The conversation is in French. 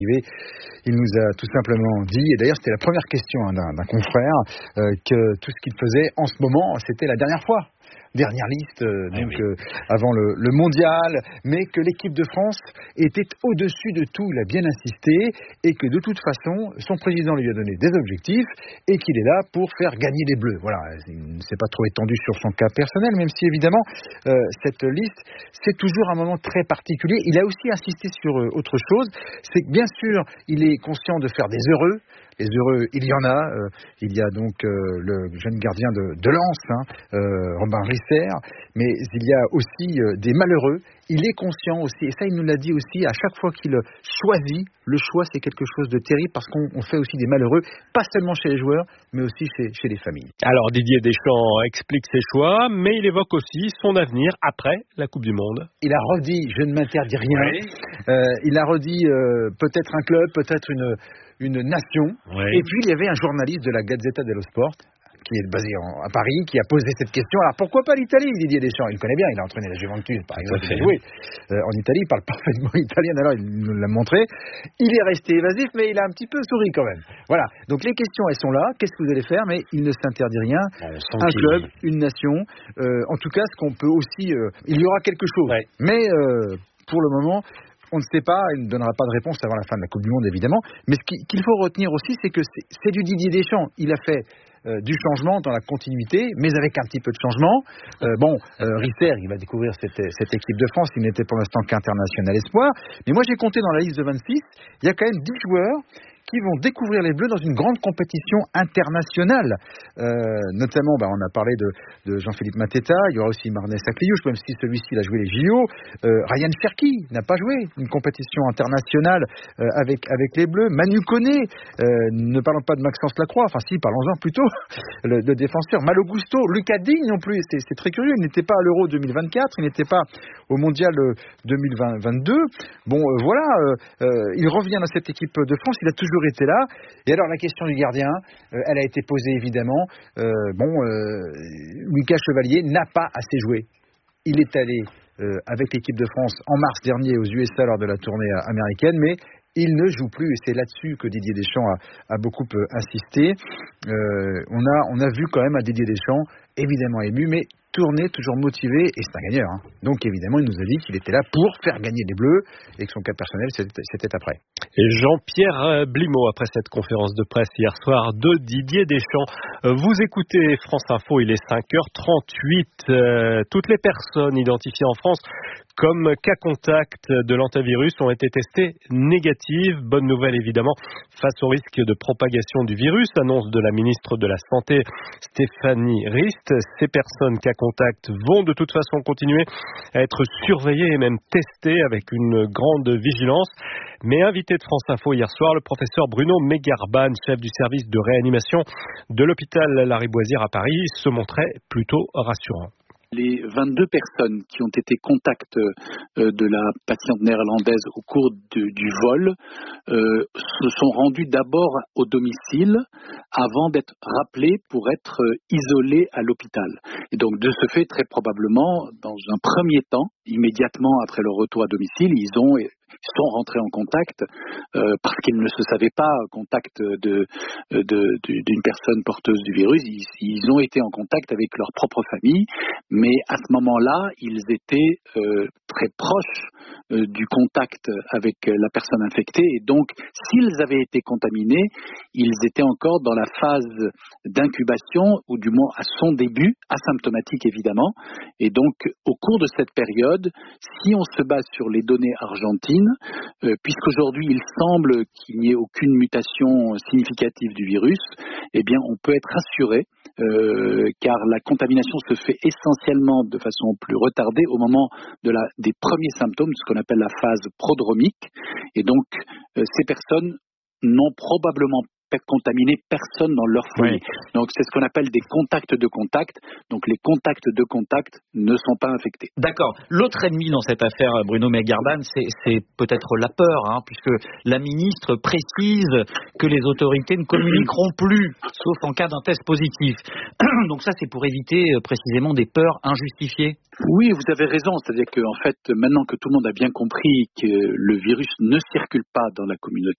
Il nous a tout simplement dit, et d'ailleurs c'était la première question d'un confrère, que tout ce qu'il faisait en ce moment, c'était la dernière fois. Dernière liste, avant le mondial, mais que l'équipe de France était au-dessus de tout, il a bien insisté, et que de toute façon, son président lui a donné des objectifs, et qu'il est là pour faire gagner les Bleus. Voilà, il ne s'est pas trop étendu sur son cas personnel, même si évidemment, cette liste, c'est toujours un moment très particulier. Il a aussi insisté sur autre chose, c'est que bien sûr, il est conscient de faire des heureux. Les heureux, il y en a. Il y a donc le jeune gardien de Lens, Robin Risser, mais il y a aussi des malheureux. Il est conscient aussi, et ça il nous l'a dit aussi, à chaque fois qu'il choisit, le choix c'est quelque chose de terrible parce qu'on fait aussi des malheureux, pas seulement chez les joueurs, mais aussi chez les familles. Alors Didier Deschamps explique ses choix, mais il évoque aussi son avenir après la Coupe du Monde. Il a redit, je ne m'interdis rien. Oui. Il a redit peut-être un club, peut-être une nation. Oui. Et puis il y avait un journaliste de la Gazzetta dello Sport qui est basé à Paris, qui a posé cette question. Alors pourquoi pas l'Italie, Didier Deschamps? Il connaît bien, il a entraîné la Juventus par exemple, il a joué en Italie, il parle parfaitement italien, alors il nous l'a montré. Il est resté évasif, mais il a un petit peu souri quand même. Voilà, donc les questions elles sont là, qu'est-ce que vous allez faire? Mais il ne s'interdit rien, un club, une nation, en tout cas ce qu'on peut aussi, il y aura quelque chose, mais pour le moment, on ne sait pas, il ne donnera pas de réponse avant la fin de la Coupe du Monde évidemment, mais ce qu'il faut retenir aussi, c'est que c'est du Didier Deschamps. Il a fait du changement dans la continuité, mais avec un petit peu de changement. Risser, il va découvrir cette équipe de France, il n'était pour l'instant qu'international espoir, mais moi j'ai compté dans la liste de 26, il y a quand même 10 joueurs qui vont découvrir les Bleus dans une grande compétition internationale. Notamment, on a parlé de Jean-Philippe Mateta, il y aura aussi Marnès Akliouche, même si celui-ci il a joué les JO. Ryan Cherki n'a pas joué une compétition internationale avec les Bleus. Manu Koné, ne parlons pas de Maxence Lacroix, enfin si, parlons-en plutôt, le défenseur. Malo Gusto, Lucas Digne non plus, c'est très curieux, il n'était pas à l'Euro 2024, il n'était pas au Mondial 2022. Il revient dans cette équipe de France, il a toujours été là. Et alors la question du gardien, elle a été posée évidemment. Lucas Chevalier n'a pas assez joué. Il est allé avec l'équipe de France en mars dernier aux USA lors de la tournée américaine, mais il ne joue plus, et c'est là-dessus que Didier Deschamps a beaucoup insisté. On a vu quand même un Didier Deschamps évidemment ému, mais tourné, toujours motivé, et c'est un gagneur. Donc évidemment, il nous a dit qu'il était là pour faire gagner les Bleus, et que son cas personnel, c'était après. Et Jean-Pierre Blimaud, après cette conférence de presse hier soir de Didier Deschamps. Vous écoutez France Info, il est 5h38. Toutes les personnes identifiées en France comme cas contact de l'antivirus ont été testées négatives. Bonne nouvelle évidemment face au risque de propagation du virus, annonce de la ministre de la Santé Stéphanie Rist. Ces personnes cas contact vont de toute façon continuer à être surveillées et même testées avec une grande vigilance. Mais invité de France Info hier soir, le professeur Bruno Megarban, chef du service de réanimation de l'hôpital Lariboisière à Paris, se montrait plutôt rassurant. Les 22 personnes qui ont été contact de la patiente néerlandaise au cours du vol se sont rendues d'abord au domicile avant d'être rappelées pour être isolées à l'hôpital. Et donc de ce fait, très probablement, dans un premier temps, immédiatement après leur retour à domicile, ils sont rentrés en contact parce qu'ils ne se savaient pas contact d'une personne porteuse du virus. Ils ont été en contact avec leur propre famille, mais à ce moment-là, ils étaient très proches du contact avec la personne infectée, et donc s'ils avaient été contaminés, ils étaient encore dans la phase d'incubation, ou du moins à son début, asymptomatique évidemment, et donc au cours de cette période, si on se base sur les données argentines, puisqu'aujourd'hui il semble qu'il n'y ait aucune mutation significative du virus, eh bien on peut être rassuré car la contamination se fait essentiellement de façon plus retardée au moment des premiers symptômes, ce qu'on appelle la phase prodromique, et donc ces personnes n'ont probablement pas contaminé personne dans leur foyer. Oui. Donc c'est ce qu'on appelle des contacts de contact. Donc les contacts de contact ne sont pas infectés. D'accord. L'autre ennemi dans cette affaire, Bruno Megarban, c'est peut-être la peur, puisque la ministre précise que les autorités ne communiqueront plus, sauf en cas d'un test positif. Donc ça, c'est pour éviter précisément des peurs injustifiées. Oui, vous avez raison. C'est-à-dire qu'en fait, maintenant que tout le monde a bien compris que le virus ne circule pas dans la communauté,